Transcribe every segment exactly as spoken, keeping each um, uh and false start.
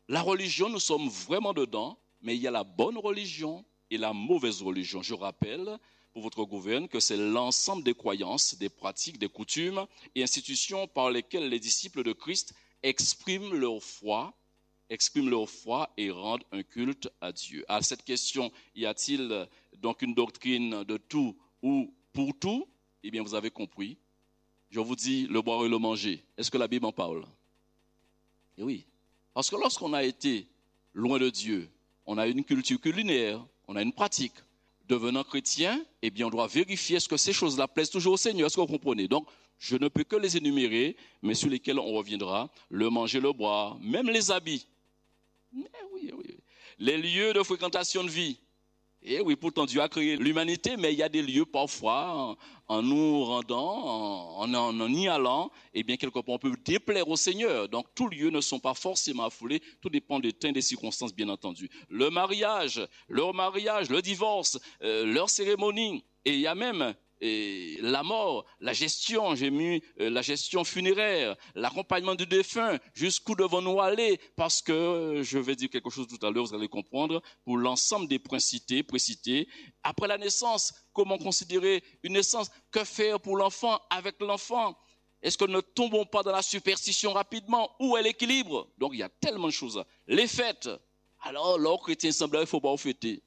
la religion, nous sommes vraiment dedans, mais il y a la bonne religion et la mauvaise religion. Je rappelle pour votre gouverne que c'est l'ensemble des croyances, des pratiques, des coutumes et institutions par lesquelles les disciples de Christ expriment leur foi, expriment leur foi et rendent un culte à Dieu. À cette question, y a-t-il donc une doctrine de tout ou pour tout? Eh bien, vous avez compris. Je vous dis le boire et le manger. Est-ce que la Bible en parle? Eh oui. Parce que lorsqu'on a été loin de Dieu, on a une culture culinaire, on a une pratique. Devenant chrétien, eh bien, on doit vérifier est-ce que ces choses-là plaisent toujours au Seigneur. Est-ce que vous comprenez? Donc, je ne peux que les énumérer, mais sur lesquels on reviendra. Le manger, le boire, même les habits. Mais oui, oui. Les lieux de fréquentation de vie. Et oui, pourtant Dieu a créé l'humanité, mais il y a des lieux parfois, en, en nous rendant, en, en, en y allant, eh bien quelque part on peut déplaire au Seigneur. Donc tous lieux ne sont pas forcément affolés, tout dépend des temps et des circonstances bien entendu. Le mariage, leur mariage, le divorce, euh, leur cérémonie, et il y a même et la mort, la gestion, j'ai mis euh, la gestion funéraire, l'accompagnement du défunt, jusqu'où devons-nous aller? Parce que, euh, je vais dire quelque chose tout à l'heure, vous allez comprendre, pour l'ensemble des précités, précités. Après la naissance, comment considérer une naissance? Que faire pour l'enfant, avec l'enfant? Est-ce que nous ne tombons pas dans la superstition rapidement? Où est l'équilibre? Donc il y a tellement de choses. Les fêtes. Alors, l'or chrétien semblerait qu'il faut pas fêter.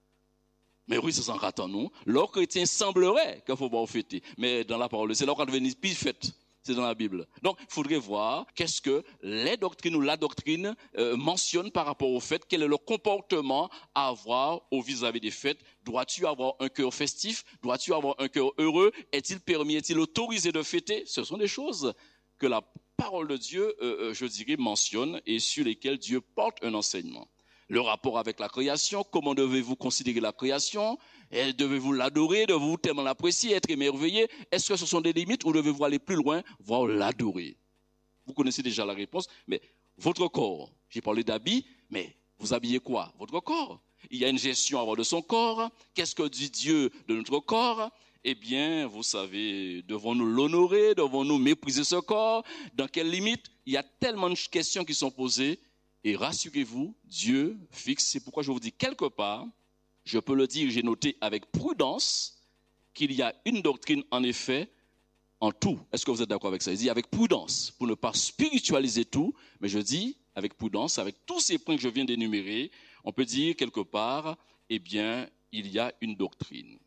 Mais oui, ça s'en rate en nous. L'or chrétien semblerait qu'il faut pas fêter. Mais dans la parole, c'est l'or qu'on devenir plus fête. C'est dans la Bible. Donc, il faudrait voir qu'est-ce que les doctrines ou la doctrine euh, mentionnent par rapport au fait, quel est le comportement à avoir au vis-à-vis des fêtes. Dois-tu avoir un cœur festif? Dois-tu avoir un cœur heureux? Est-il permis, est-il autorisé de fêter? Ce sont des choses que la parole de Dieu, euh, euh, je dirais, mentionne et sur lesquelles Dieu porte un enseignement. Le rapport avec la création, comment devez-vous considérer la création? Et devez-vous l'adorer, devez-vous tellement l'apprécier, être émerveillé? Est-ce que ce sont des limites ou devez-vous aller plus loin, voire l'adorer? Vous connaissez déjà la réponse, mais votre corps, j'ai parlé d'habits, mais vous habillez quoi? Votre corps. Il y a une gestion à avoir de son corps. Qu'est-ce que dit Dieu de notre corps? Eh bien, vous savez, devons-nous l'honorer? Devons-nous mépriser ce corps? Dans quelles limites? Il y a tellement de questions qui sont posées. Et rassurez-vous, Dieu fixe. C'est pourquoi je vous dis quelque part, je peux le dire, j'ai noté avec prudence qu'il y a une doctrine en effet en tout. Est-ce que vous êtes d'accord avec ça? Il dit avec prudence, pour ne pas spiritualiser tout, mais je dis avec prudence, avec tous ces points que je viens d'énumérer, on peut dire quelque part, eh bien, il y a une doctrine.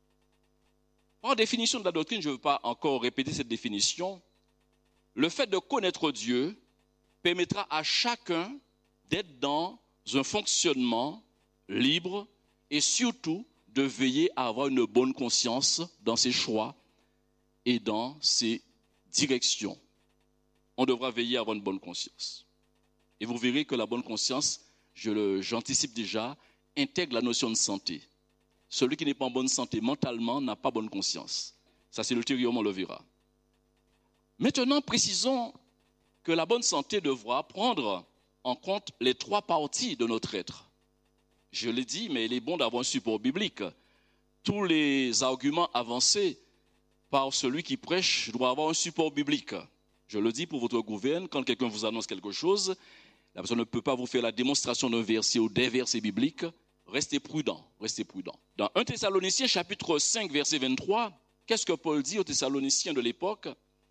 En définition de la doctrine, je ne veux pas encore répéter cette définition. Le fait de connaître Dieu permettra à chacun d'être dans un fonctionnement libre et surtout de veiller à avoir une bonne conscience dans ses choix et dans ses directions. On devra veiller à avoir une bonne conscience. Et vous verrez que la bonne conscience, je le, j'anticipe déjà, intègre la notion de santé. Celui qui n'est pas en bonne santé mentalement n'a pas bonne conscience. Ça, c'est ultérieurement, on le verra. Maintenant, précisons que la bonne santé devra prendre en compte les trois parties de notre être. Je l'ai dit, mais il est bon d'avoir un support biblique. Tous les arguments avancés par celui qui prêche doivent avoir un support biblique. Je le dis pour votre gouverne, quand quelqu'un vous annonce quelque chose, la personne ne peut pas vous faire la démonstration d'un verset ou des versets bibliques. Restez prudent, restez prudent. Dans un Thessaloniciens chapitre cinq, verset vingt-trois, qu'est-ce que Paul dit aux Thessaloniciens de l'époque?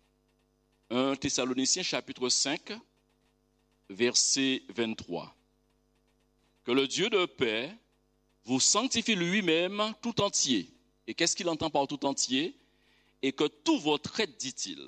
un Thessaloniciens chapitre cinq, verset vingt-trois. Que le Dieu de paix vous sanctifie lui-même tout entier. Et qu'est-ce qu'il entend par tout entier? Et que tout votre être, dit-il,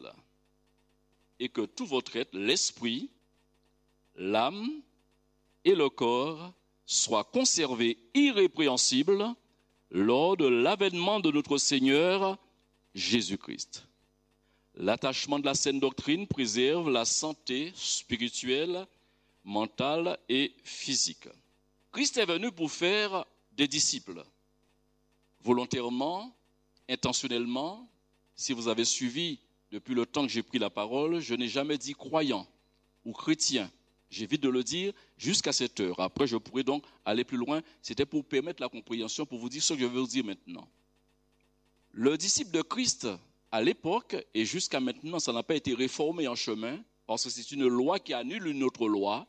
et que tout votre être, l'esprit, l'âme et le corps, soient conservés irrépréhensibles lors de l'avènement de notre Seigneur Jésus-Christ. L'attachement de la saine doctrine préserve la santé spirituelle, mentale et physique. Christ est venu pour faire des disciples. Volontairement, intentionnellement, si vous avez suivi depuis le temps que j'ai pris la parole, je n'ai jamais dit croyant ou chrétien. J'évite de le dire jusqu'à cette heure. Après, je pourrais donc aller plus loin. C'était pour permettre la compréhension, pour vous dire ce que je vais vous dire maintenant. Le disciple de Christ, à l'époque, et jusqu'à maintenant, ça n'a pas été réformé en chemin, parce que c'est une loi qui annule une autre loi.